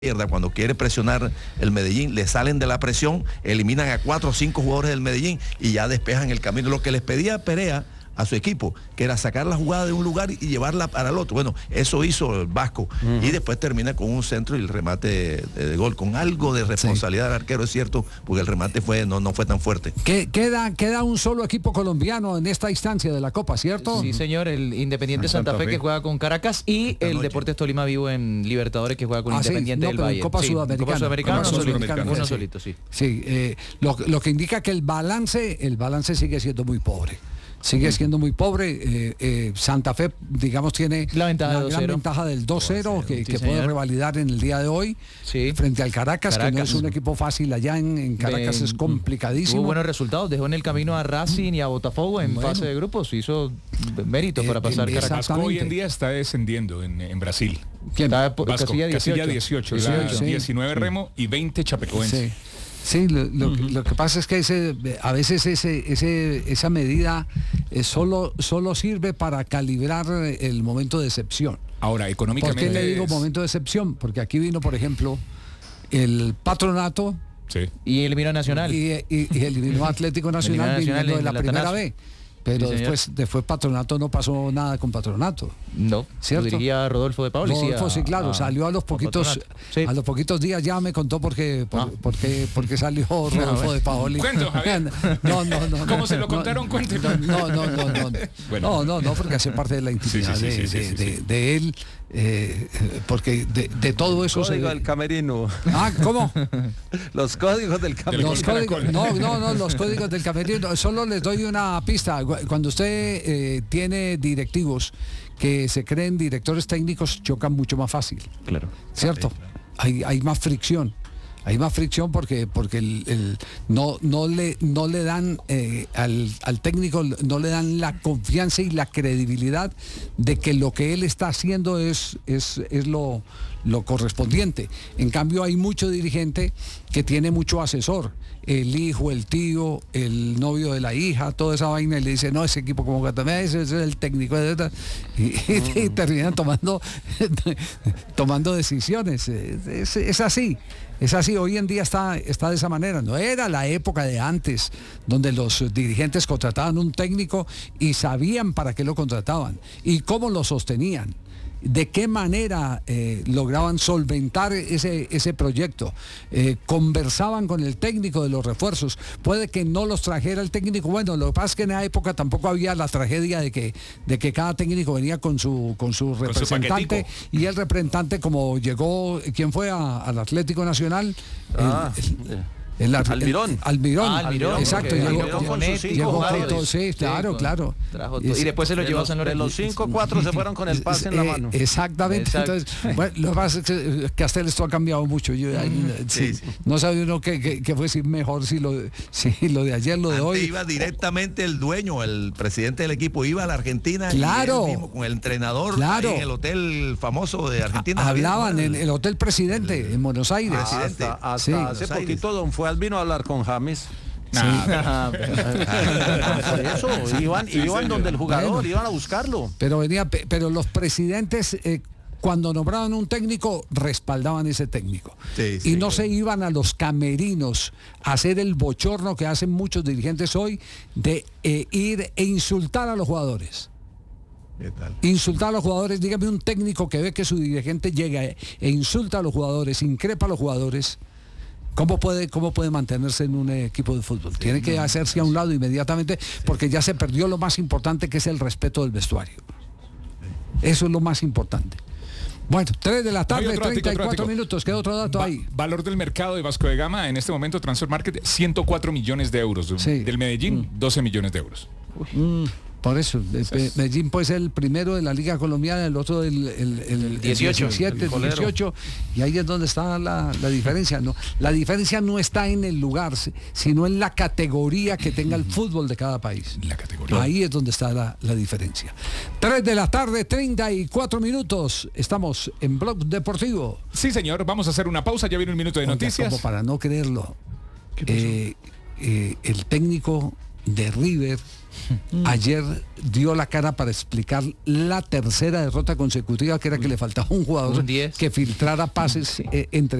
Cuando quiere presionar el Medellín, le salen de la presión, eliminan a 4 o 5 jugadores del Medellín y ya despejan el camino. Lo que les pedía Perea a su equipo, que era sacar la jugada de un lugar y llevarla para el otro. Bueno, eso hizo el Vasco. Y después termina con un centro y el remate de gol, con algo de responsabilidad del arquero, es cierto, porque el remate no fue tan fuerte. Queda un solo equipo colombiano en esta instancia de la Copa, ¿cierto? Sí, señor, el Independiente Santa Fe, que juega con Caracas, y el Deportes Tolima Vivo en Libertadores, que juega con Independiente del Valle. Copa Sudamericana. Copa Sudamericana, uno solito, sí. Sí, lo que indica que el balance sigue siendo muy pobre. Sigue siendo muy pobre. Santa Fe, digamos, tiene la gran ventaja del 2-0 que puede revalidar en el día de hoy frente al Caracas, que no es un equipo fácil allá en Caracas, es complicadísimo. Tuvo buenos resultados, dejó en el camino a Racing y a Botafogo en fase de grupos, hizo mérito para pasar Caracas. Hoy en día está descendiendo en Brasil. Vasco, Casilla 18, 19 Remo y 20 Chapecoense. Sí, lo que pasa es que a veces esa medida solo sirve para calibrar el momento de excepción. Ahora, económicamente... ¿Por qué le digo momento de excepción? Porque aquí vino, por ejemplo, el Patronato y eliminó Nacional. Y eliminó Atlético Nacional viniendo de la primera B. Pero después Patronato no pasó nada con Patronato. No, ¿cierto? Lo diría Rodolfo de Paoli. Rodolfo, sí, claro, salió a los poquitos días, ya me contó por qué salió Rodolfo de Paoli. Cuento, Javier. No. ¿Cómo se lo contaron? Cuéntelo. No, porque hace parte de la intimidad de él. Porque de todo eso código del camerino. ¿Cómo? Los códigos del camerino. Los códigos del camerino. Solo les doy una pista. Cuando usted tiene directivos que se creen directores técnicos, chocan mucho más fácil. Claro. ¿Cierto? Hay más fricción. Hay más fricción porque no le dan al técnico, no le dan la confianza y la credibilidad de que lo que él está haciendo es lo correspondiente. En cambio, hay mucho dirigente que tiene mucho asesor, el hijo, el tío, el novio de la hija, toda esa vaina, y le dice, no, ese equipo como que también ese es el técnico, y terminan tomando decisiones. Es así. Es así, hoy en día está de esa manera. No era la época de antes, donde los dirigentes contrataban un técnico y sabían para qué lo contrataban y cómo lo sostenían. De qué manera lograban solventar ese proyecto. Conversaban con el técnico de los refuerzos. Puede que no los trajera el técnico. Bueno, lo que pasa es que en esa época tampoco había la tragedia de que cada técnico venía con su representante, y el representante, como llegó, ¿quién fue al Atlético Nacional? Almirón. Exacto. Llegó sí, claro. Y después se lo llevó a San Lorenzo. Los 5-4 se fueron con el pase en la mano. Exactamente. Entonces, bueno, lo que pasa es que Castel esto ha cambiado mucho. No sabe uno qué fue mejor si lo de ayer, lo de hoy. Iba directamente el dueño, el presidente del equipo, iba a la Argentina. Claro. Y él mismo, con el entrenador en el hotel famoso de Argentina. Hablaban en el Hotel Presidente en Buenos Aires. Hasta hace poquito don Fuad vino a hablar con James. Por eso iban donde el jugador, iban a buscarlo. Pero los presidentes cuando nombraban un técnico respaldaban ese técnico y no se iban a los camerinos a hacer el bochorno que hacen muchos dirigentes hoy de ir e insultar a los jugadores. Insultar a los jugadores. Dígame un técnico que ve que su dirigente llega e insulta a los jugadores, increpa a los jugadores. ¿Cómo puede mantenerse en un equipo de fútbol? Tiene que hacerse a un lado inmediatamente, porque ya se perdió lo más importante, que es el respeto del vestuario. Eso es lo más importante. Bueno, 3 de la tarde, 34 minutos. ¿Qué otro dato hay? Valor del mercado de Vasco de Gama en este momento, Transfer Market, 104 millones de euros. Del Medellín, 12 millones de euros. Por eso, Medellín puede ser el primero de la Liga Colombiana, el otro el 18, y ahí es donde está la diferencia. ¿No? La diferencia no está en el lugar, sino en la categoría que tenga el fútbol de cada país. La categoría. Ahí es donde está la diferencia. 3 de la tarde, 34 minutos. Estamos en Blog Deportivo. Sí, señor, vamos a hacer una pausa, ya viene un minuto de noticias. Como para no creerlo, el técnico de River ayer dio la cara para explicar la tercera derrota consecutiva, que era que le faltaba un jugador que filtrara pases entre